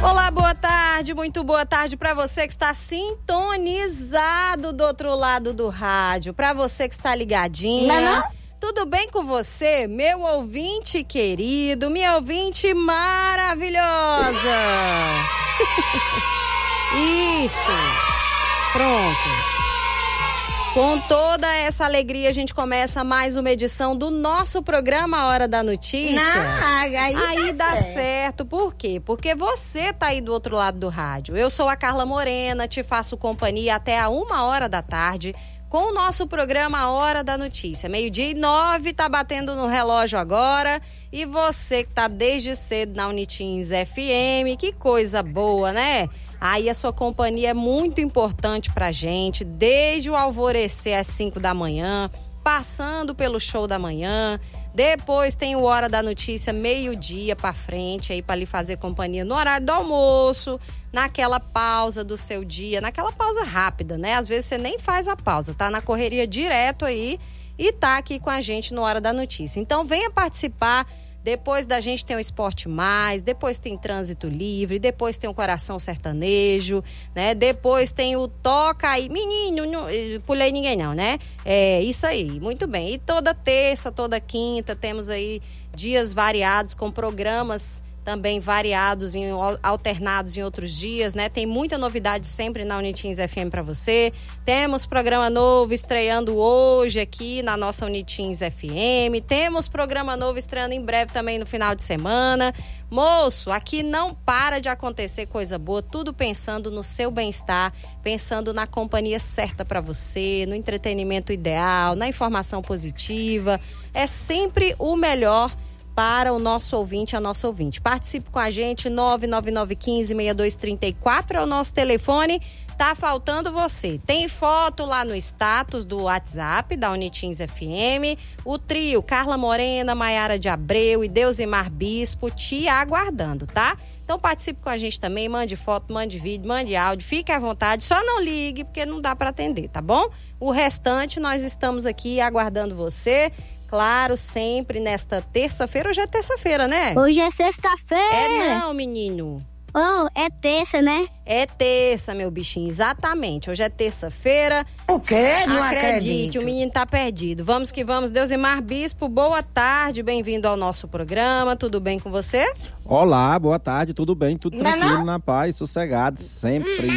Olá, boa tarde, muito boa tarde para você que está sintonizado do outro lado do rádio, para você que está ligadinha. Não. Tudo bem com você, meu ouvinte querido, minha ouvinte maravilhosa? Isso, pronto. Com toda essa alegria, a gente começa mais uma edição do nosso programa Hora da Notícia. Aí dá certo. Por quê? Porque você tá aí do outro lado do rádio. Eu sou a Carla Morena, te faço companhia até a 1h com o nosso programa Hora da Notícia. 12:09, tá batendo no relógio agora. E você que tá desde cedo na Unitins FM, que coisa boa, né? Aí a sua companhia é muito importante pra gente, desde o alvorecer às 5 da manhã, passando pelo show da manhã, depois tem o Hora da Notícia, 12:00 pra frente, aí pra lhe fazer companhia no horário do almoço, naquela pausa do seu dia, naquela pausa rápida, né? Às vezes você nem faz a pausa, tá na correria direto aí e tá aqui com a gente no Hora da Notícia. Então venha participar. Depois da gente tem o Esporte Mais, depois tem Trânsito Livre, depois tem o Coração Sertanejo, né? Depois tem o Toca aí. Menino, não pulei ninguém não, né? É isso aí, muito bem. E toda terça, toda quinta, temos aí dias variados com programas também variados, alternados em outros dias, né? Tem muita novidade sempre na Unitins FM para você. Temos programa novo estreando hoje aqui na nossa Unitins FM. Temos programa novo estreando em breve também no final de semana. Moço, aqui não para de acontecer coisa boa, tudo pensando no seu bem-estar, pensando na companhia certa para você, no entretenimento ideal, na informação positiva. É sempre o melhor para o nosso ouvinte, a nossa ouvinte. Participe com a gente, 99915-6234 é o nosso telefone. Tá faltando você. Tem foto lá no status do WhatsApp da Unitins FM. O trio Carla Morena, Maiara de Abreu e Deusimar Bispo te aguardando, tá? Então participe com a gente também, mande foto, mande vídeo, mande áudio, fique à vontade, só não ligue porque não dá para atender, tá bom? O restante nós estamos aqui aguardando você. Claro, sempre nesta terça-feira. Hoje é terça-feira, né? Hoje é sexta-feira. É não, menino. Oh, é terça, né? É terça, meu bichinho, exatamente. Hoje é terça-feira. O quê? Não acredite, acredito. O menino tá perdido. Vamos que vamos. Deusimar Bispo, boa tarde, bem-vindo ao nosso programa. Tudo bem com você? Olá, boa tarde, tudo bem? Tudo tranquilo, na paz, sossegado, sempre.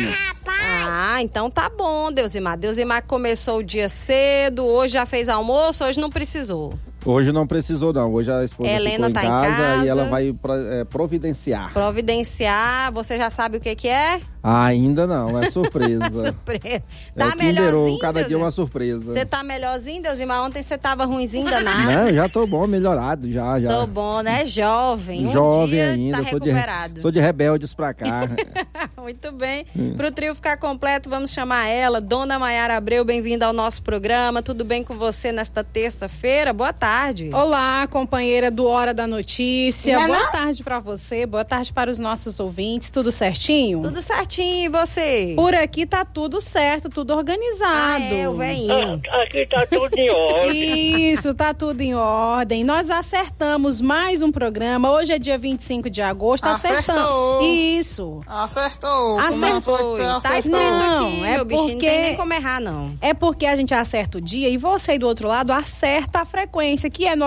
Ah, então tá bom, Deusimar. Deusimar começou o dia cedo, hoje já fez almoço, hoje não precisou. Hoje não precisou, não. Hoje a esposa Helena ficou tá em casa em e ela casa. vai providenciar. Providenciar, você já sabe o que é? Ainda não, é surpresa. Surpresa. É Tá o Kinder melhorzinho, Ovo, cada dia Deusimar? uma surpresa. Você tá melhorzinho, Deusimar? Ontem você tava ruinzinho danado. Não, já tô bom, melhorado, já. Tô bom, né? Jovem. Jovem um dia ainda, tá sou recuperado. de rebeldes pra cá. Muito bem. Pro trio ficar completo, vamos chamar ela, Dona Maiara Abreu, bem-vinda ao nosso programa. Tudo bem com você nesta terça-feira? Boa tarde. Olá, companheira do Hora da Notícia. Não, boa tarde pra você, boa tarde para os nossos ouvintes. Tudo certinho? Tudo certinho, e você? Por aqui tá tudo certo, tudo organizado. O velhinho. Aqui tá tudo em ordem. Isso, tá tudo em ordem. Nós acertamos mais um programa. Hoje é dia 25 de agosto. Acertamos. Isso. Acertou. Acertou. Tá escrito Não, aqui, é meu bichinho, não porque- tem nem como errar, não. É porque a gente acerta o dia e você aí do outro lado acerta a frequência, que é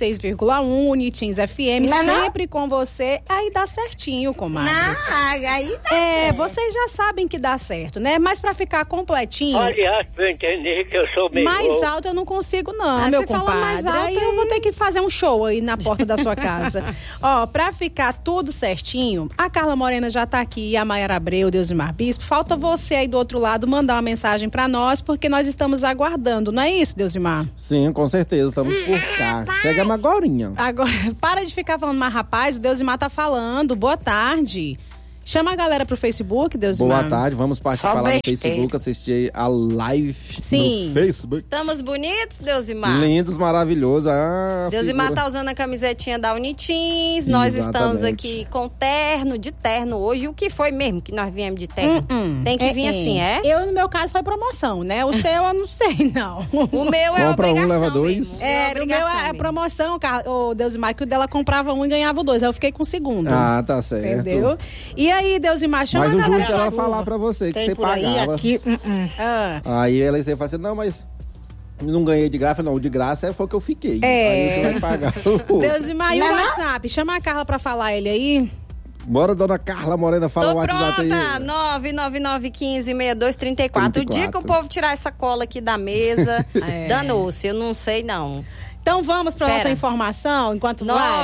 96,1 Unitins FM, sempre com você. Aí dá certinho, comadre. Aí Vocês já sabem que dá certo, né? Mas pra ficar completinho, Aliás, pra eu entender que eu sou meio mais louco. alto eu não consigo não, Ah, meu você fala compadre. mais alto aí eu vou ter que fazer um show aí na porta da sua casa. Ó, pra ficar tudo certinho, a Carla Morena já tá aqui, a Maiara Abreu, Deusimar Bispo. Falta você aí do outro lado mandar uma mensagem pra nós, porque nós estamos aguardando, não é isso, Deusimar? Sim, com certeza, estamos por cá. Chegamos agorinha. Agora, para de ficar falando, mas rapaz, o Deusimar tá falando. Boa tarde. Chama a galera pro Facebook, Deusimar. Boa tarde, vamos participar lá no besteira. Facebook, assistir a live Sim. no Facebook. Estamos bonitos, Deusimar? Lindos, maravilhosos. Deusimar Figura. tá usando a camisetinha da Unitins. Nós estamos Exatamente. aqui com de terno hoje. O que foi mesmo que nós viemos de terno? Tem que vir assim, é? Eu, no meu caso, foi promoção, né? O seu, eu não sei, não. O meu é Compra um, obrigação leva dois. mesmo. É, o meu é promoção, o Deusimar, que o dela comprava um e ganhava dois. Aí eu fiquei com o segundo. Ah, tá certo. Entendeu? E E aí, Deusimar, chama mas a galera. Mas o juiz vai falar pra você que você pagava. Aqui, Aí ela ia falar assim, não, mas não ganhei de graça, não. De graça foi o que eu fiquei. Aí você vai pagar. Deusimar, e o WhatsApp? Chama a Carla pra falar ele aí. Bora, dona Carla Morena, fala o WhatsApp aí. Tô pronta, 999156234. O dia que o povo tirar essa cola aqui da mesa, danou-se, eu não sei não. Então vamos para nossa informação, enquanto vai.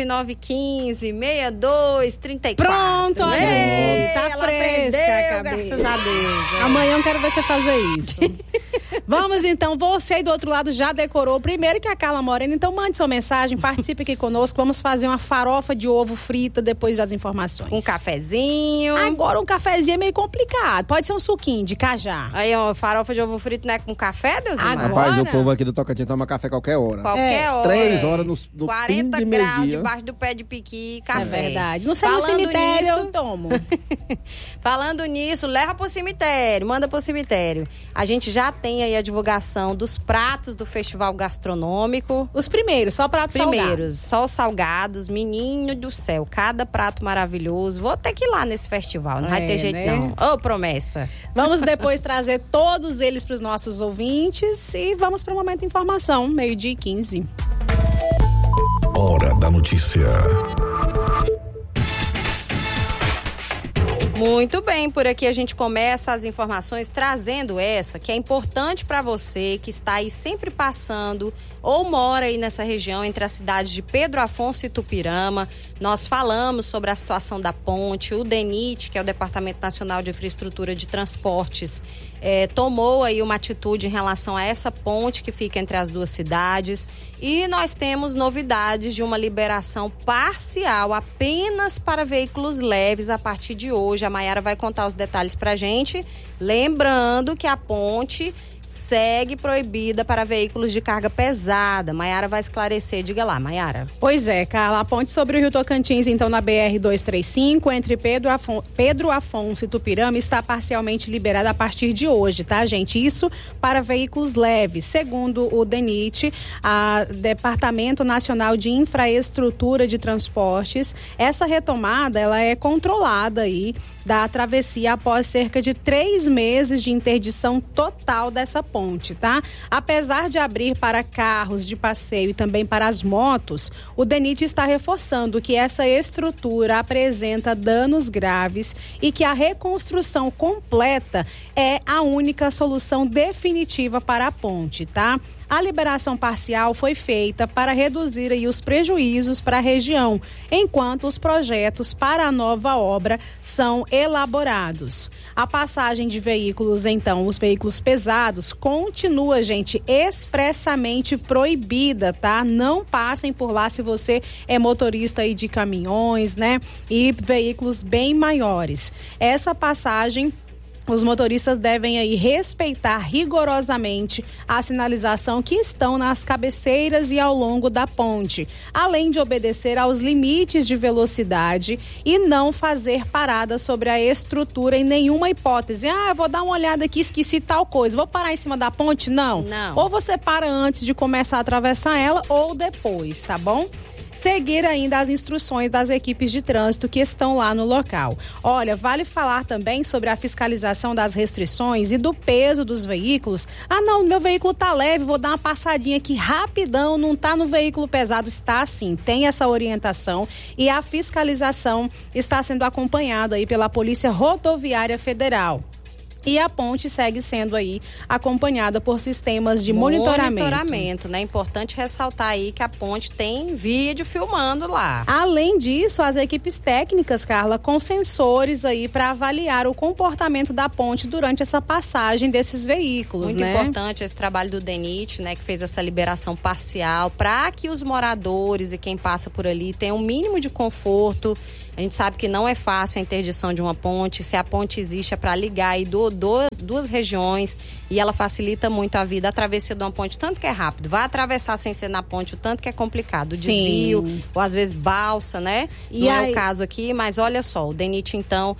999156234. Pronto, olha aí, tá ela fresca aprendeu, a cabeça. graças a Deus. Amanhã eu quero ver você fazer isso. Vamos então, você aí do outro lado já decorou primeiro que a Carla Morena, então mande sua mensagem, participe aqui conosco, vamos fazer uma farofa de ovo frita depois das informações. Um cafezinho. Agora um cafezinho é meio complicado, pode ser um suquinho de cajá. Aí, ó, farofa de ovo frito não é com café, Deusimar? Rapaz, o povo aqui do Tocantins toma café qualquer hora. Qualquer hora. 3 horas no 40 fim de graus meio-dia. debaixo do pé de piqui, café. É verdade. Não sei no cemitério, eu tomo. Falando nisso, leva pro cemitério, manda pro cemitério. A gente já tem aí a divulgação dos pratos do Festival Gastronômico. Os primeiros, só pratos salgados. Só os salgados, menino do céu, cada prato maravilhoso. Vou ter que ir lá nesse festival, não vai ter jeito não. Ô, promessa. Vamos depois trazer todos eles pros nossos ouvintes e vamos pro momento de informação, 12:15. Hora da notícia. Muito bem, por aqui a gente começa as informações trazendo essa, que é importante para você que está aí sempre passando ou mora aí nessa região entre as cidades de Pedro Afonso e Tupirama. Nós falamos sobre a situação da ponte, o DENIT, que é o Departamento Nacional de Infraestrutura de Transportes, tomou aí uma atitude em relação a essa ponte que fica entre as duas cidades e nós temos novidades de uma liberação parcial apenas para veículos leves a partir de hoje. A Maiara vai contar os detalhes pra gente, lembrando que a ponte segue proibida para veículos de carga pesada. Maiara vai esclarecer, diga lá, Maiara. Pois é, Carla, a ponte sobre o Rio Tocantins, então na BR-235, entre Pedro Afonso e Tupirama, está parcialmente liberada a partir de hoje, tá, gente? Isso para veículos leves. Segundo o DENIT, a Departamento Nacional de Infraestrutura de Transportes, essa retomada, ela é controlada aí da travessia após cerca de 3 meses de interdição total dessa ponte, tá? Apesar de abrir para carros de passeio e também para as motos, o DENIT está reforçando que essa estrutura apresenta danos graves e que a reconstrução completa é a única solução definitiva para a ponte, tá? A liberação parcial foi feita para reduzir aí os prejuízos para a região, enquanto os projetos para a nova obra são elaborados. A passagem de veículos, então, os veículos pesados, continua, gente, expressamente proibida, tá? Não passem por lá se você é motorista aí de caminhões, né? E veículos bem maiores. Essa passagem, os motoristas devem aí respeitar rigorosamente a sinalização que estão nas cabeceiras e ao longo da ponte, além de obedecer aos limites de velocidade e não fazer parada sobre a estrutura em nenhuma hipótese. Eu vou dar uma olhada aqui, esqueci tal coisa, vou parar em cima da ponte? Não. Ou você para antes de começar a atravessar ela ou depois, tá bom? Seguir ainda as instruções das equipes de trânsito que estão lá no local. Olha, vale falar também sobre a fiscalização das restrições e do peso dos veículos. Não, meu veículo tá leve, vou dar uma passadinha aqui rapidão, não tá no veículo pesado, está sim, tem essa orientação e a fiscalização está sendo acompanhada aí pela Polícia Rodoviária Federal. E a ponte segue sendo aí acompanhada por sistemas de monitoramento. Né? É importante ressaltar aí que a ponte tem vídeo filmando lá. Além disso, as equipes técnicas, Carla, com sensores aí para avaliar o comportamento da ponte durante essa passagem desses veículos, Muito importante esse trabalho do DENIT, né? Que fez essa liberação parcial para que os moradores e quem passa por ali tenham um mínimo de conforto. A gente sabe que não é fácil a interdição de uma ponte. Se a ponte existe é para ligar aí duas regiões e ela facilita muito a vida. A travessia de uma ponte, o tanto que é rápido. Vai atravessar sem ser na ponte, o tanto que é complicado. O desvio, ou às vezes balsa, né? Não é o caso aqui, mas olha só, o DENIT então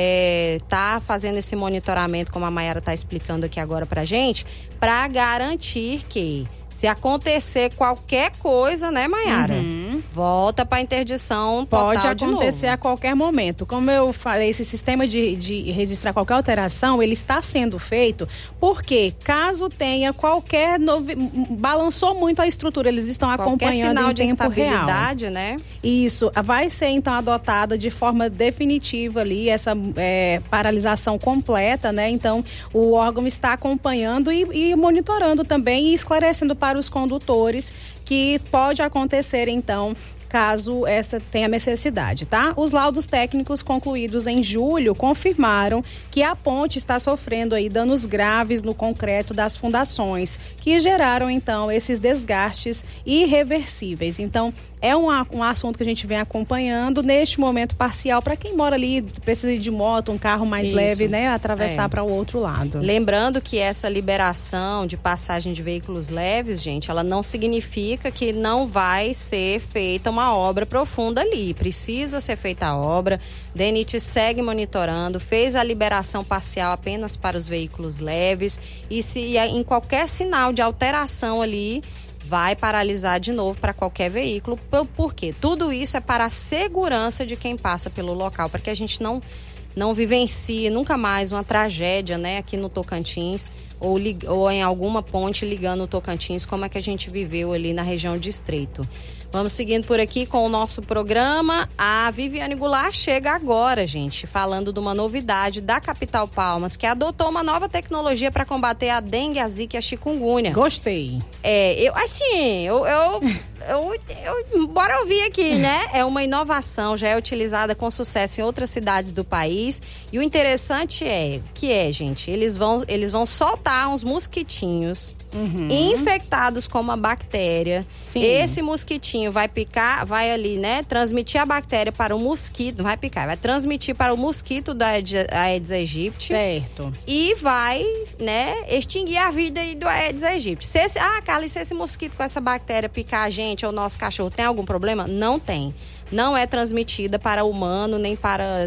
tá fazendo esse monitoramento, como a Maiara tá explicando aqui agora pra gente, para garantir que se acontecer qualquer coisa, né, Maiara? volta para interdição total. Pode acontecer a qualquer momento. Como eu falei, esse sistema de registrar qualquer alteração, ele está sendo feito porque caso tenha qualquer balançou muito a estrutura, eles estão acompanhando sinal em de tempo real. Né? Isso, vai ser então adotada de forma definitiva ali essa paralisação completa, né? Então o órgão está acompanhando e monitorando também e esclarecendo para os condutores que pode acontecer então caso essa tenha necessidade, tá? Os laudos técnicos concluídos em julho confirmaram que a ponte está sofrendo aí danos graves no concreto das fundações, que geraram então esses desgastes irreversíveis. Então, é um assunto que a gente vem acompanhando neste momento parcial para quem mora ali, precisa de moto, um carro mais leve, né? Atravessar para o outro lado. Lembrando que essa liberação de passagem de veículos leves, gente, ela não significa que não vai ser feita uma obra profunda ali. Precisa ser feita a obra. DENIT segue monitorando, fez a liberação parcial apenas para os veículos leves e se em qualquer sinal de alteração ali, vai paralisar de novo para qualquer veículo. Por quê? Tudo isso é para a segurança de quem passa pelo local, para que a gente não vivencie nunca mais uma tragédia, né, aqui no Tocantins ou em alguma ponte ligando o Tocantins, como é que a gente viveu ali na região de Estreito. Vamos seguindo por aqui com o nosso programa. A Viviane Goulart chega agora, gente, falando de uma novidade da Capital Palmas, que adotou uma nova tecnologia para combater a dengue, a zika e a chikungunya. Gostei. Bora ouvir aqui, né? É uma inovação, já é utilizada com sucesso em outras cidades do país. E o interessante gente, eles vão soltar uns mosquitinhos infectados com uma bactéria. Sim. Esse mosquitinho vai picar, vai ali, né? Transmitir a bactéria para o mosquito, não vai picar, vai transmitir para o mosquito da Aedes aegypti. Certo. E vai, né, extinguir a vida aí do Aedes aegypti. Carla, se esse mosquito com essa bactéria picar a gente ou o nosso cachorro, tem algum problema? Não tem. Não é transmitida para humano, nem para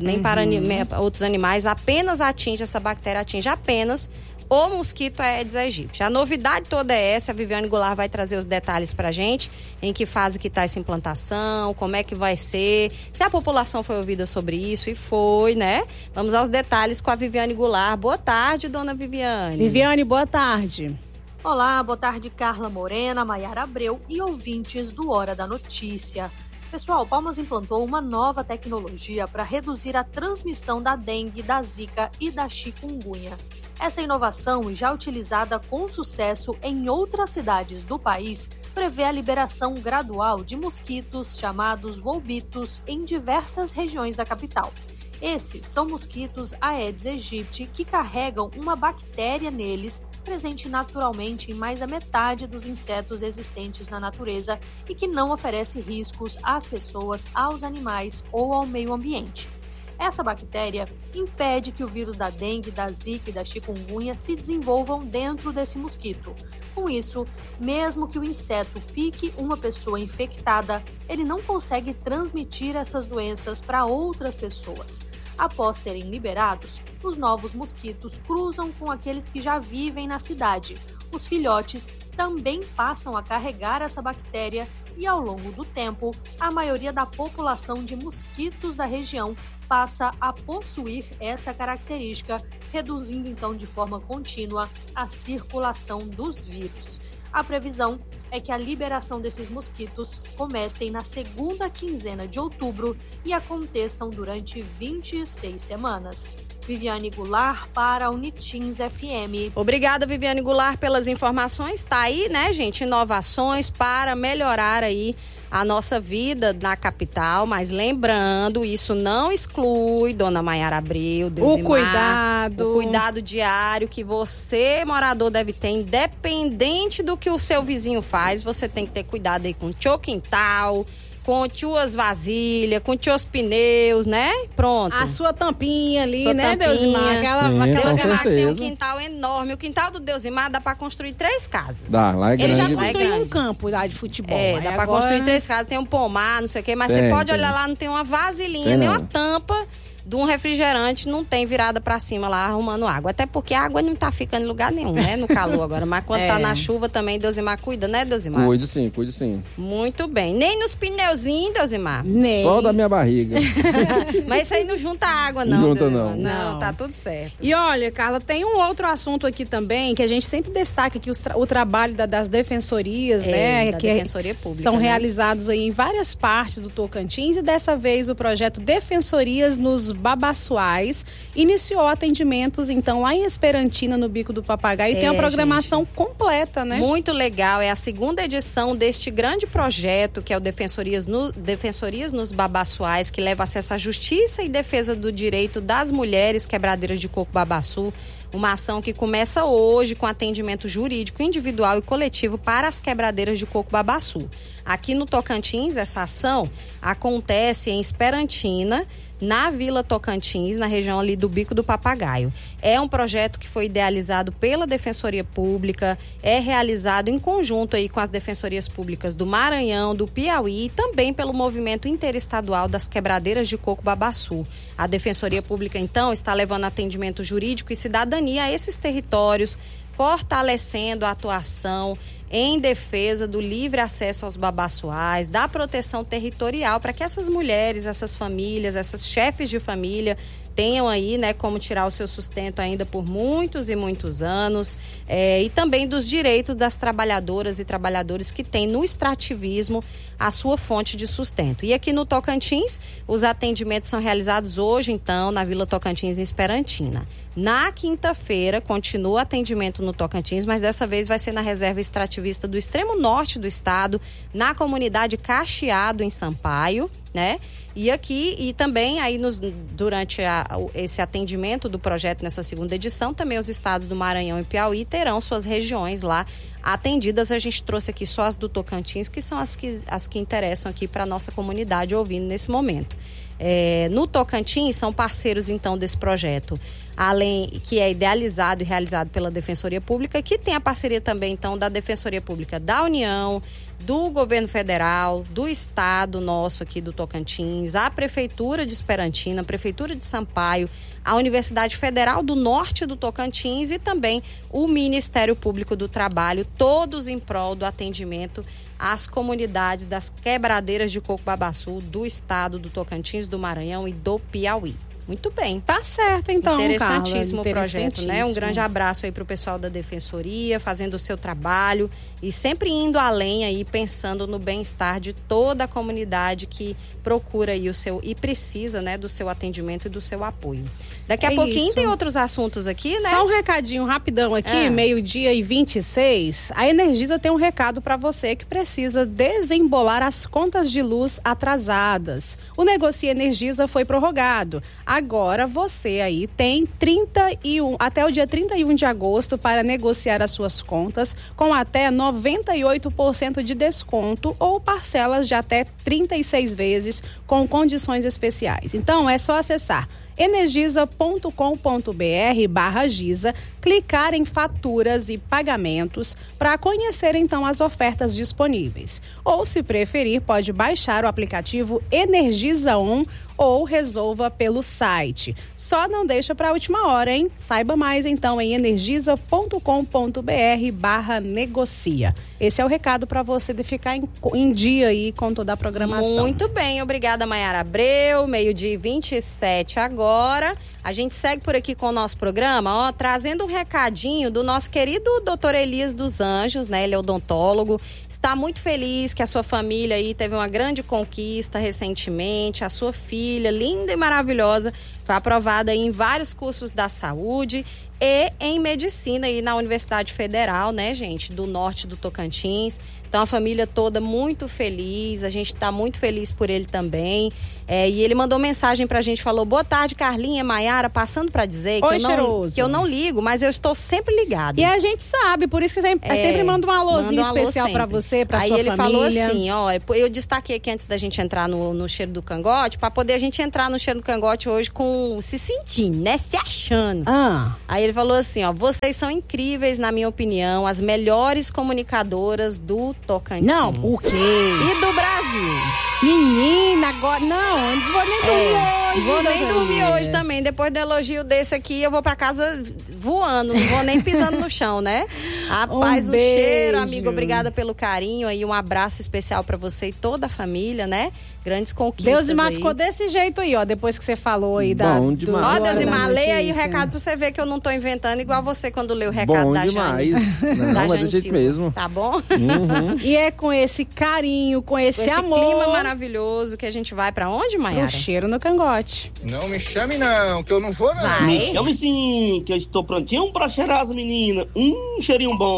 outros animais. Apenas essa bactéria atinge apenas o mosquito Aedes aegypti. A novidade toda é essa. A Viviane Goulart vai trazer os detalhes pra gente, em que fase que tá essa implantação, como é que vai ser, se a população foi ouvida sobre isso, e foi, né? Vamos aos detalhes com a Viviane Goulart. Boa tarde, dona Viviane. Viviane, boa tarde. Olá, boa tarde, Carla Morena, Maiara Abreu e ouvintes do Hora da Notícia. Pessoal, Palmas implantou uma nova tecnologia para reduzir a transmissão da dengue, da zika e da chikungunya. Essa inovação, já utilizada com sucesso em outras cidades do país, prevê a liberação gradual de mosquitos chamados wolbitos em diversas regiões da capital. Esses são mosquitos Aedes aegypti que carregam uma bactéria neles, presente naturalmente em mais da metade dos insetos existentes na natureza e que não oferece riscos às pessoas, aos animais ou ao meio ambiente. Essa bactéria impede que o vírus da dengue, da zika e da chikungunya se desenvolvam dentro desse mosquito. Com isso, mesmo que o inseto pique uma pessoa infectada, ele não consegue transmitir essas doenças para outras pessoas. Após serem liberados, os novos mosquitos cruzam com aqueles que já vivem na cidade. Os filhotes também passam a carregar essa bactéria e, ao longo do tempo, a maioria da população de mosquitos da região passa a possuir essa característica, reduzindo então de forma contínua a circulação dos vírus. A previsão é que a liberação desses mosquitos comecem na segunda quinzena de outubro e aconteçam durante 26 semanas. Viviane Goulart para a Unitins FM. Obrigada, Viviane Goulart, pelas informações. Tá aí, né, gente, inovações para melhorar aí a nossa vida na capital, mas lembrando, isso não exclui, dona Maiara Abreu, Deusimar, o cuidado diário que você, morador, deve ter, independente do que o seu vizinho faz, você tem que ter cuidado aí com o teu quintal, com tuas vasilhas, com teus pneus, né? Pronto. A sua tampinha ali, sua, né, Deusimar? Deusimar tem um quintal enorme. O quintal do Deusimar dá pra construir 3 casas. Dá, lá é grande. Ele já construiu um campo lá de futebol. Dá pra construir 3 casas. Tem um pomar, não sei o quê. Mas você pode olhar lá, não tem uma vasilhinha, nem uma tampa de um refrigerante não tem virada pra cima lá arrumando água. Até porque a água não tá ficando em lugar nenhum, né? No calor agora. Mas quando tá na chuva também, Deusimar cuida, né, Deusimar? Cuido sim. Muito bem. Nem nos pneuzinhos, Deusimar? Nem. Só da minha barriga. Mas isso aí não junta água, não. Não junta, Deusimar. não. Não, tá tudo certo. E olha, Carla, tem um outro assunto aqui também, que a gente sempre destaca aqui o trabalho das defensorias, né? Da que Defensoria Pública, são né? realizados aí em várias partes do Tocantins, e dessa vez o projeto Defensorias nos Babaçuais iniciou atendimentos, então, lá em Esperantina, no Bico do Papagaio, e tem uma programação completa, né? Muito legal, é a segunda edição deste grande projeto, que é o Defensorias nos Babaçuais, que leva acesso à justiça e defesa do direito das mulheres quebradeiras de coco babaçu. Uma ação que começa hoje com atendimento jurídico individual e coletivo para as quebradeiras de coco babaçu. Aqui no Tocantins, essa ação acontece em Esperantina, na Vila Tocantins, na região ali do Bico do Papagaio. É um projeto que foi idealizado pela Defensoria Pública, é realizado em conjunto aí com as Defensorias Públicas do Maranhão, do Piauí e também pelo Movimento Interestadual das Quebradeiras de Coco Babaçu. A Defensoria Pública, então, está levando atendimento jurídico e cidadania a esses territórios, fortalecendo a atuação em defesa do livre acesso aos babaçuais, da proteção territorial, para que essas mulheres, essas famílias, essas chefes de família tenham aí, né, como tirar o seu sustento ainda por muitos e muitos anos, e também dos direitos das trabalhadoras e trabalhadores que têm no extrativismo a sua fonte de sustento. E aqui no Tocantins, os atendimentos são realizados hoje, então, na Vila Tocantins, em Esperantina. Na quinta-feira, continua o atendimento no Tocantins, mas dessa vez vai ser na reserva extrativista do extremo norte do estado, na comunidade Cacheado, em Sampaio, né? E aqui, e também aí durante esse atendimento do projeto nessa segunda edição, também os estados do Maranhão e Piauí terão suas regiões lá atendidas. A gente trouxe aqui só as do Tocantins, que são as que interessam aqui para a nossa comunidade ouvindo nesse momento. No Tocantins, são parceiros então desse projeto, além que é idealizado e realizado pela Defensoria Pública, que tem a parceria também então da Defensoria Pública da União, do Governo Federal, do Estado nosso aqui do Tocantins, a Prefeitura de Esperantina, a Prefeitura de Sampaio, a Universidade Federal do Norte do Tocantins e também o Ministério Público do Trabalho, todos em prol do atendimento às comunidades das quebradeiras de coco babaçu do estado do Tocantins, do Maranhão e do Piauí. Muito bem. Tá certo, então, Interessantíssimo Carla, o projeto, né? Um grande abraço aí pro pessoal da Defensoria, fazendo o seu trabalho e sempre indo além aí, pensando no bem-estar de toda a comunidade que procura aí o seu e precisa, né, do seu atendimento e do seu apoio. Daqui a pouquinho isso. Tem outros assuntos aqui, né? Só um recadinho rapidão aqui, 12:26. A Energisa tem um recado para você que precisa desembolar as contas de luz atrasadas. O Negocia Energisa foi prorrogado. Agora você aí tem até o dia 31 de agosto para negociar as suas contas com até 98% de desconto ou parcelas de até 36 vezes com condições especiais. Então é só acessar energisa.com.br/Giza, clicar em faturas e pagamentos para conhecer então as ofertas disponíveis. Ou, se preferir, pode baixar o aplicativo Energisa On ou resolva pelo site. Só não deixa para a última hora, hein? Saiba mais então em energisa.com.br/negocia. Esse é o recado para você de ficar em dia aí com toda a programação. Muito bem, obrigada, Maiara Abreu, 12:27 agora. A gente segue por aqui com o nosso programa, trazendo um recadinho do nosso querido doutor Elias dos Anjos, né? Ele é odontólogo, está muito feliz que a sua família aí teve uma grande conquista recentemente, a sua filha, linda e maravilhosa, foi aprovada aí em vários cursos da saúde e em medicina aí na Universidade Federal, né, gente, do norte do Tocantins. Então a família toda muito feliz, a gente está muito feliz por ele também. E ele mandou mensagem pra gente, falou: boa tarde, Carlinha, Maiara, passando pra dizer que eu não ligo, mas eu estou sempre ligada. E a gente sabe, por isso que sempre manda um alôzinho especial pra você, pra sua família. Aí ele falou assim, eu destaquei aqui antes da gente entrar no Cheiro do Cangote, pra poder a gente entrar no Cheiro do Cangote hoje com estavam se sentindo, né? Se achando. Aí ele falou assim, ó, vocês são incríveis, na minha opinião, as melhores comunicadoras do Tocantins. Não, o quê? E do Brasil. Menina, agora... Não vou nem dormir hoje. Vou nem dormir hoje também. Depois do elogio desse aqui, eu vou pra casa voando. Não vou nem pisando no chão, né? Rapaz, um cheiro, amigo. Obrigada pelo carinho aí. Um abraço especial pra você e toda a família, né? Grandes conquistas. Deusimar aí. Ficou desse jeito aí, ó. Depois que você falou aí da... Bom demais. Ó, Deusimar, leia aí o recado pra você ver que eu não tô inventando igual você quando lê o recado bom da demais. Jane. Não, da é Jane desse jeito Silva. mesmo. Tá bom? Uhum. E é com esse carinho, com esse amor... clima maravilhoso que a gente vai pra onde, Maiara? Um cheiro no cangote. Não me chame não, que eu não vou não. Vai. Me chame sim, que eu estou prontinho pra cheirar as meninas. Cheirinho bom.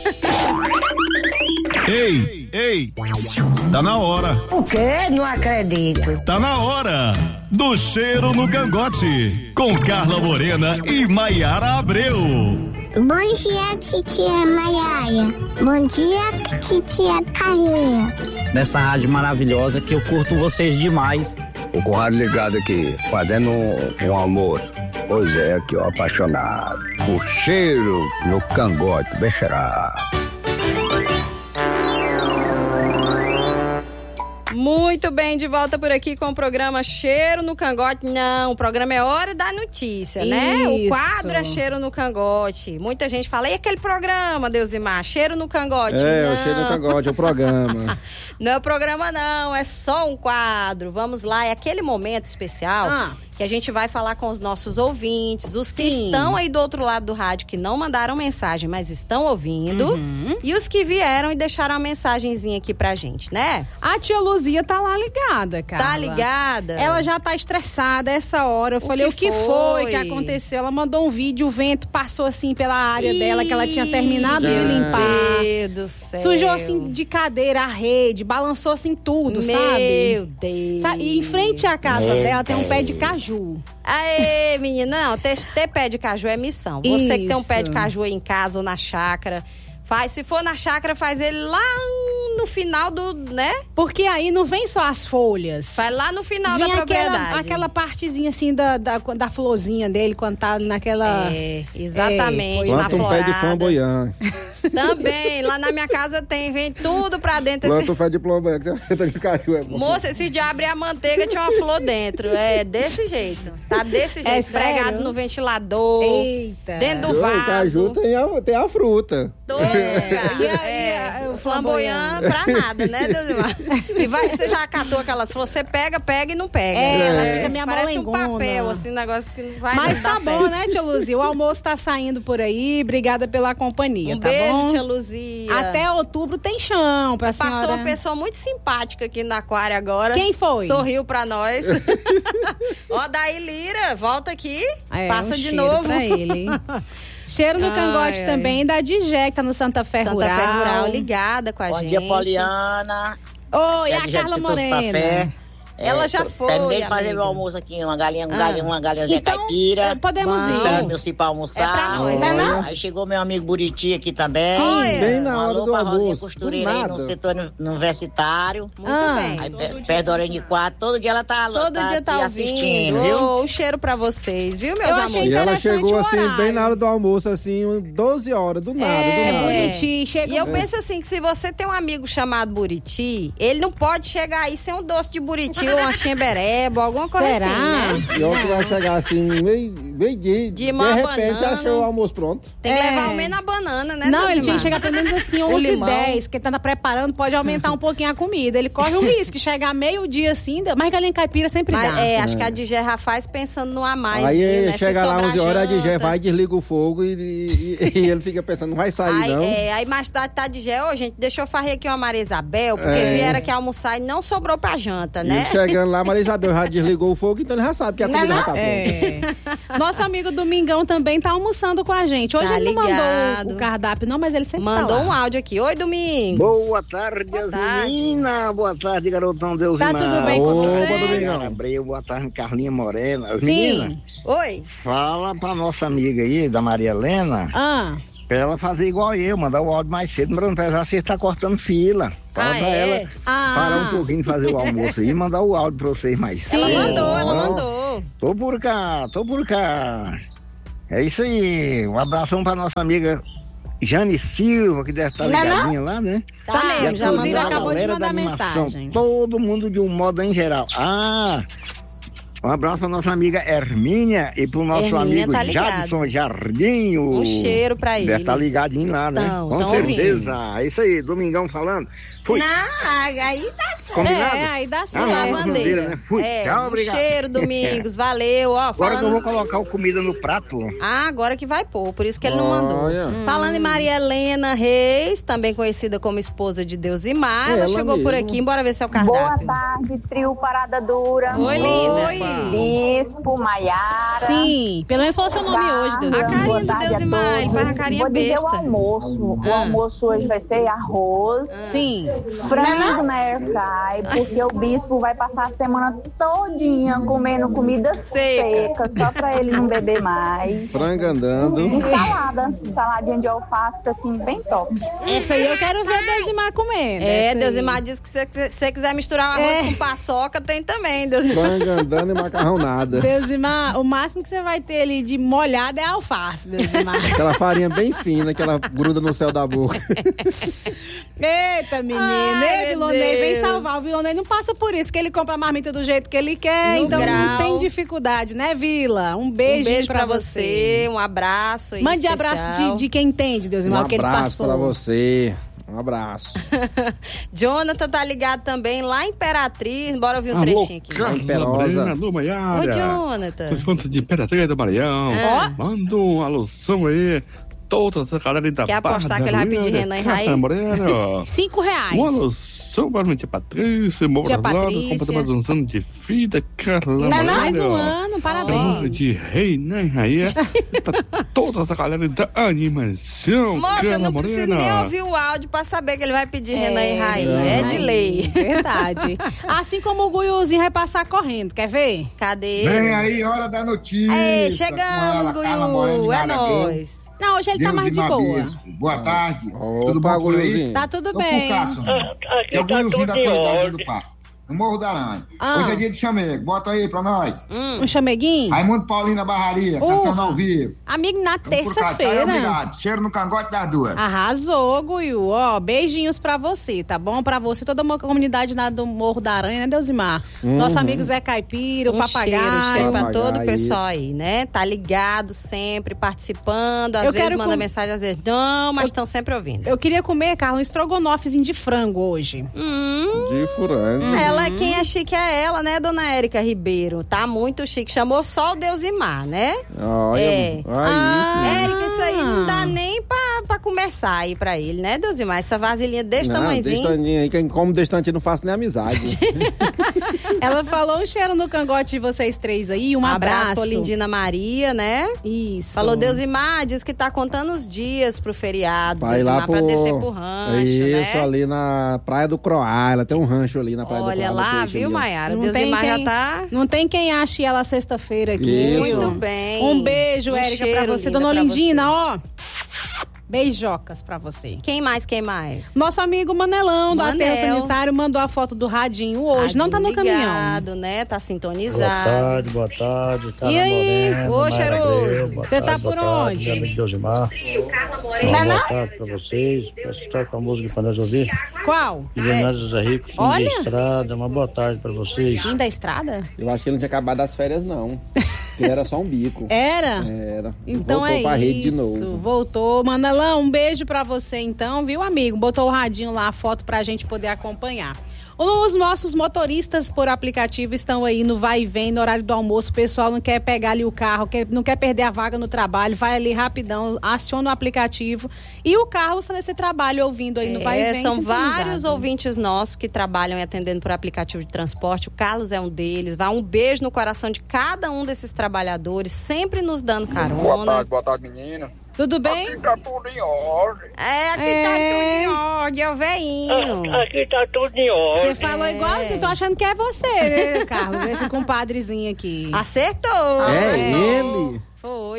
Ei, tá na hora. O quê? Não acredito. Tá na hora do Cheiro no Cangote, com Carla Morena e Maiara Abreu. Bom dia, titia Maiara. Bom dia, titia Carlinha. Nessa rádio maravilhosa que eu curto vocês demais. O Conrado ligado aqui, fazendo um amor. Pois é, aqui ó, apaixonado. O cheiro no cangote, bexerá. Muito bem, de volta por aqui com o programa Cheiro no Cangote. Não, o programa é Hora da Notícia, né? O quadro é Cheiro no Cangote. Muita gente fala, e aquele programa, Deusimar? Cheiro no Cangote. Não. O Cheiro no Cangote, é o programa. Não é o programa não, é só um quadro. Vamos lá, é aquele momento especial que a gente vai falar com os nossos ouvintes, os que estão aí do outro lado do rádio, que não mandaram mensagem, mas estão ouvindo, e os que vieram e deixaram uma mensagenzinha aqui pra gente, né? A tia Luzia tá lá ligada, cara. Tá ligada? Ela já tá estressada essa hora. Eu falei, o que foi que aconteceu? Ela mandou um vídeo, o vento passou assim pela área dela, que ela tinha terminado de limpar. Meu Deus do céu. Sujou assim de cadeira a rede, balançou assim tudo, sabe? Meu Deus. E em frente à casa dela tem um pé de caju. Aê, menina, não, ter pé de caju é missão. Você que tem um pé de caju aí em casa ou na chácara, se for na chácara, faz ele lá no final do, né? Porque aí não vem só as folhas. Vai lá no final da propriedade. Aquela partezinha assim da florzinha dele, quando tá naquela... Exatamente, na florada. Planta um pé de flamboyant. Também, lá na minha casa vem tudo pra dentro. Planta um pé de flamboyant, de caju é bom. Moça, esse dia abrir a manteiga tinha uma flor dentro. É desse jeito. Tá desse jeito, pregado no ventilador. Eita. Dentro do vaso. O caju tem a fruta. O flamboyant pra nada, né, Deusimar? E você já catou aquelas flores, você pega e não pega. Ela fica meio parece um papel, assim, um negócio que não vai dar certo. Mas tá bom, né, tia Luzia? O almoço tá saindo por aí. Obrigada pela companhia, tá beijo, bom? Tia Luzia. Até outubro tem chão pra senhora. Passou uma pessoa muito simpática aqui no aquário agora. Quem foi? Sorriu pra nós. Ó, Daí Lira, volta aqui. Passa de cheiro novo. Pra ele, hein? Cheiro no cangote também da Digé, que tá no Santa Fé Rural. Santa Fé Rural, ligada com a gente. Bom dia, Poliana. Oi, a Carla Morena. Ela já foi. Terminei de fazer o almoço aqui, uma galinhazinha caipira. Podemos ir. Esperando meu cipó almoçar. É pra nós, né? Aí chegou meu amigo Buriti aqui também. Bem na hora do pra Rosinha almoço. Costureira aí no setor universitário. Muito bem. Aí, perto da Horinha de 4, todo dia ela tá assistindo, viu? Um cheiro pra vocês, viu, meus amores? E ela chegou assim, bem na hora do almoço, assim, 12 horas, do nada. Buriti, chegou. E eu penso assim, que se você tem um amigo chamado Buriti, ele não pode chegar aí sem um doce de Buriti ou uma ximbereba, alguma coisa assim, né? E outro vai chegar assim, meio-dia, de repente achou o almoço pronto. Tem que levar ao menos a banana, né? Não, ele tinha que chegar pelo menos assim, 11h10, que ele tá preparando, pode aumentar um pouquinho a comida. Ele corre o risco de chegar meio-dia assim, mas galinha caipira sempre dá. Acho que a Digé já faz pensando no a mais. Aí né? chega lá 11 horas, a Digé vai, desliga o fogo e ele fica pensando, não vai sair não. Aí mais tarde tá a Digé, gente, deixa eu farrer aqui uma Maria Isabel, porque vieram aqui almoçar e não sobrou pra janta, né? E chegando lá, Maria Isabel já desligou o fogo, então ele já sabe que a comida já tá pronta. Nosso amigo Domingão também tá almoçando com a gente. Hoje ele não mandou o cardápio não, mas ele sempre mandou tá lá. Um áudio aqui. Oi, Domingos. Boa tarde, as meninas. Boa tarde, garotão Deusimar. Tá tudo bem com você? Abreu, boa tarde, Carlinha Morena. As Sim. meninas, oi. Fala pra nossa amiga aí, da Maria Helena, pra ela fazer igual eu, mandar o áudio mais cedo, pra não precisar você estar cortando fila. Fala pra ela parar um pouquinho de fazer o almoço e mandar o áudio pra vocês mais cedo. Ela mandou. Valeu. Tô por cá. É isso aí. Um abração pra nossa amiga Jane Silva, que deve estar ligadinha lá, né? Tá mesmo, já mandou. Acabou de mandar mensagem. Todo mundo de um modo em geral. Um abraço pra nossa amiga Hermínia e pro nosso amigo Jadson Jardim. Um cheiro pra ele. Deve estar ligadinho lá, né? Com certeza. É isso aí, Domingão falando. Fui. Não, aí dá certo. Combinado? Aí dá certo. Lavandeira. Né? Fui. Tchau, obrigado. Um cheiro, Domingos. Valeu. Ó, agora que eu vou colocar comida no prato. Agora que vai pôr. Por isso que ele não mandou. Falando em Maria Helena Reis, também conhecida como esposa de Deusimar. Ela chegou mesmo por aqui. Bora ver seu cardápio. Boa tarde, trio Parada Dura. Oi, linda. Oi. Bispo, Maiara. Sim, pelo menos falou seu nome hoje, Deusimar. A carinha do Deusimar, ele faz a carinha besta. Vou dizer o almoço. O almoço hoje vai ser arroz. Sim. Frango na airfry, porque o bispo vai passar a semana todinha comendo comida seca, só pra ele não beber mais. Frango andando. E saladinha de alface, assim, bem top. Essa aí eu quero ver a Deusimar comendo. Deusimar disse que se você quiser misturar o arroz com paçoca, tem também, Deusimar. Frango andando e macarrão nada. Deusimar, o máximo que você vai ter ali de molhado é a alface, Deusimar. Aquela farinha bem fina, que ela gruda no céu da boca. Eita, menina, Vilonei vem salvar. O Vilonei não passa por isso, que ele compra a marmita do jeito que ele quer, então não tem dificuldade, né, Vila? Um beijo pra você. Um abraço aí. Mande abraço de quem entende, Deusimar, o que ele passou. Um abraço pra você. Um abraço. Jonathan tá ligado também lá em Imperatriz. Bora ouvir um trechinho aqui. Imperosa. Oi, Jonathan. Por conta de Imperatriz do Maranhão. Manda uma alusão aí. Toda essa galera da Quer apostar que ele vai pedir Renan e Raí? R$5. Uma alusão para minha tia Patrícia. Tia Patrícia. Completando mais um ano de vida, Carla Morena. Mais um ano, parabéns. De Renan e Raí. Toda essa galera da animação, Moça, Carla eu não Morena. preciso nem ouvir o áudio pra saber que ele vai pedir Renan e Raí. É de lei. Verdade. Assim como o Guiuzinho vai passar correndo, quer ver? Cadê? Vem aí, hora da notícia. Ei, chegamos, Guiu. É nóis. Não, hoje ele tá mais de boa. Boa tarde. Tudo bom por aí? Tá tudo bem. É o Guiuzinho da atualidade do Parque. No Morro da Aranha. Hoje é dia de chamego. Bota aí pra nós. Um chameguinho? Raimundo Paulinho na Barraria, cantando ao vivo. Amigo, na terça-feira. Obrigado. Cheiro no cangote das duas. Arrasou, Guiu. Ó, beijinhos pra você, tá bom? Pra você, toda uma comunidade do Morro da Aranha, né, Deusimar? Nosso amigo Zé Caipira, o Papagaio. Cheiro pra todo o pessoal aí, né? Tá ligado sempre, participando. Às vezes manda mensagem, às vezes não, mas estão sempre ouvindo. Eu queria comer, Carla, um estrogonofezinho de frango hoje. De frango. Quem é chique é ela, né, dona Érica Ribeiro? Tá muito chique. Chamou só o Deusimar, né? Olha, Érica, isso aí não dá nem pra conversar aí pra ele, né, Deusimar? Essa vasilhinha desse tamanhozinho. Desse tamanho aí, quem come desse tamanho não faço nem amizade. Ela falou um cheiro no cangote de vocês três aí, um abraço. Pra Lindina Maria, né? Isso. Falou Deusimar, diz que tá contando os dias pro feriado, vai Deusimar, lá pra descer pro rancho, isso, né? ali na Praia do Croá, ela tem um rancho ali na Praia do Croá. Olha lá, viu, Maiara? Deusimar já tá... Não tem quem ache ela sexta-feira aqui. Isso. Muito bem. Um beijo, Érica, pra você. Dona Olindina, ó. Beijocas pra você. Quem mais? Nosso amigo Manelão, do Aterro Sanitário, mandou a foto do radinho hoje. Radinho não tá no ligado, caminhão. Né? Tá sintonizado. Boa tarde. E aí? Ô, cheiroso. Você tá por onde? Meu amigo Deusimar. Boa tarde pra vocês. Posso estar com a música pra nós ouvir? Qual? Ginásio José Rico, fim da estrada. Uma boa tarde pra vocês. Fim da estrada? Eu acho que ele não tinha acabado as férias, não. Que era só um bico. Era? Então voltou pra rede de novo. Voltou. Manelão, um beijo pra você então, viu, amigo? Botou o radinho lá, a foto pra gente poder acompanhar. Os nossos motoristas por aplicativo estão aí no vai e vem, no horário do almoço. O pessoal não quer pegar ali o carro, não quer perder a vaga no trabalho, vai ali rapidão, aciona o aplicativo e o carro está nesse trabalho ouvindo aí no vai e vem. São vários ouvintes nossos que trabalham e atendendo por aplicativo de transporte. O Carlos é um deles. Vai um beijo no coração de cada um desses trabalhadores, sempre nos dando carona. Boa tarde, menina. Tudo bem? Aqui tá tudo em ordem. Aqui tá tudo em ordem, é o veinho. Aqui tá tudo em ordem. Você falou igual assim, tô achando que é você, né, Carlos? Esse compadrezinho aqui. Acertou. É ele? Foi,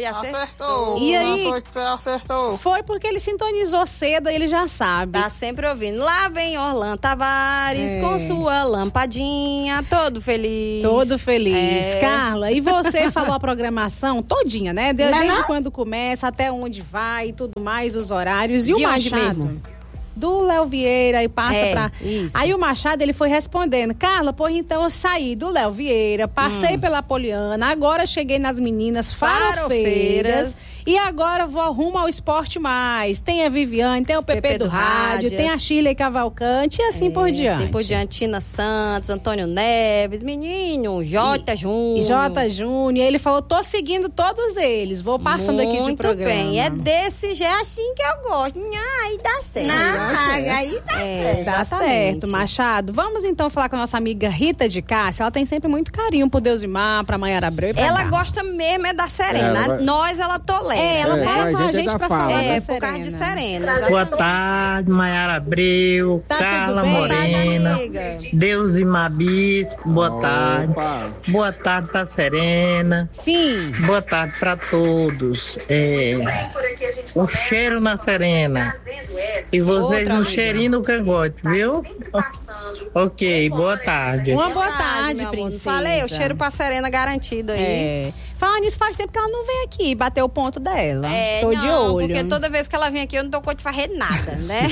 acertou. E aí, foi que você acertou? Foi porque ele sintonizou cedo, ele já sabe. Tá sempre ouvindo. Lá vem Orlando Tavares com sua lampadinha, todo feliz. Todo feliz. Carla, e você falou a programação todinha, né? Desde quando começa, até onde vai e tudo mais, os horários. E de o Machado? Do Léo Vieira e passa pra... Isso. Aí o Machado, ele foi respondendo: Carla, pois então eu saí do Léo Vieira, passei pela Poliana, agora cheguei nas meninas farofeiras. E agora vou rumo ao Esporte Mais. Tem a Viviane, tem o Pepe do Rádio, tem a Shirley Cavalcante e assim por diante. Assim por diante, Tina Santos, Antônio Neves, menino, Jota Júnior. Jota Júnior. E ele falou: tô seguindo todos eles, vou passando aqui de programa. Muito bem, é desse jeito, é assim que eu gosto. Aí dá certo. Aí dá certo. Tá certo, Machado. Vamos então falar com a nossa amiga Rita de Cássia. Ela tem sempre muito carinho por Deusimar, pra Maiara Abreu. Ela gosta mesmo da Serena. Nós, ela tolera. Ela fala com a gente pra falar. Por causa de Serena. Boa tarde, Maiara Abreu, Carla Morena, Deusimar Bispo, boa tarde. Boa tarde pra Serena. Sim. Boa tarde pra todos. Um cheiro na Serena. E vocês um cheirinho no cangote, viu? Ok, boa tarde. Uma boa tarde, princesa. Falei, o cheiro pra Serena garantido aí. Falando nisso, faz tempo que ela não vem aqui bater o ponto dela. Tô de olho. Porque toda vez que ela vem aqui, eu não dou conta de fazer nada, né?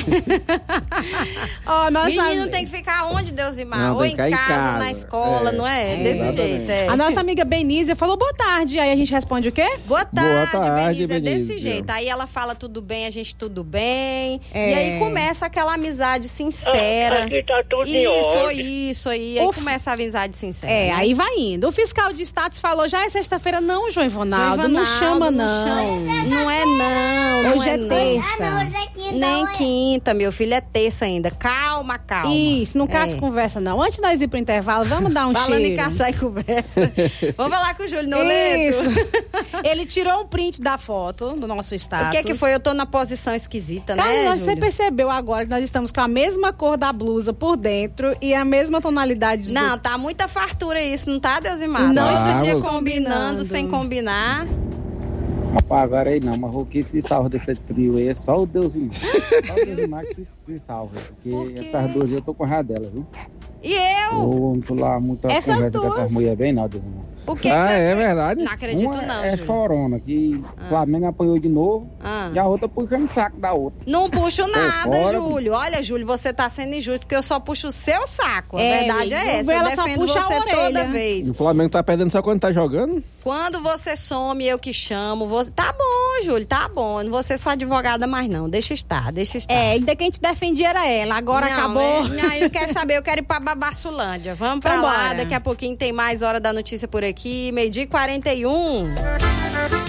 Menino tem que ficar onde, Deusimar? Ou em casa, ou na escola, não é? Desse jeito, A nossa amiga Benízia falou boa tarde. Aí a gente responde o quê? Boa tarde, Benízia. Desse jeito. Aí ela fala tudo bem, a gente tudo bem. E aí começa aquela amizade sincera. Aqui tá tudo em ordem. Isso aí. Aí começa a amizade sincera. Né? Aí vai indo. O fiscal de status falou: já é sexta-feira. Não, João Ivonaldo, não chama não. Não é não. Hoje é terça. Nem quinta, meu filho, é terça ainda. Calma. Isso, não caça conversa não. Antes de nós ir pro intervalo, vamos dar um cheiro. Falando em caçar e conversa. Vamos falar com o Júlio Noleto. Ele tirou um print da foto do nosso status. O que foi? Eu tô na posição esquisita, Cara, né, você percebeu agora que nós estamos com a mesma cor da blusa por dentro e a mesma tonalidade Não, tá muita fartura isso, não tá, Deusimar? Não, esse dia combinando, sem combinar. Rapaz, agora aí não, mas o que se salva desse trio aí é só o Deusimar. Só o Deusimar que se salva. Porque essas duas eu tô com raiva dela, viu? E eu? Eu tô lá, muita conversa com as mulheres bem nada, Deusimar. O que você fez? Verdade? Não acredito não, é chorona, que o Flamengo apanhou de novo e a outra puxando o saco da outra. Não puxo nada, Júlio. Olha, Júlio, você tá sendo injusto, porque eu só puxo o seu saco. A verdade é essa. Eu defendo você toda vez. O Flamengo tá perdendo só quando tá jogando? Quando você some, eu que chamo. Você... Tá bom, Júlio, tá bom. Não vou ser sua advogada mais não. Deixa estar. Ainda quem te defendia era ela. Agora acabou. Não, eu quero saber, eu quero ir pra Babassulândia. Vamos pra lá. Daqui a pouquinho tem mais Hora da Notícia por aqui. 12h41.